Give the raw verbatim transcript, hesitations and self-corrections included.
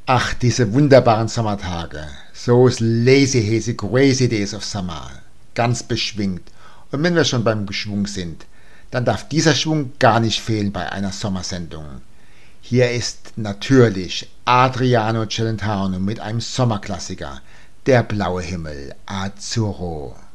Ach, diese wunderbaren Sommertage. Those lazy, hazy, crazy days of summer. Ganz beschwingt. Und wenn wir schon beim Schwung sind, dann darf dieser Schwung gar nicht fehlen bei einer Sommersendung. Hier ist natürlich Adriano Celentano mit einem Sommerklassiker, Der blaue Himmel, Azzurro.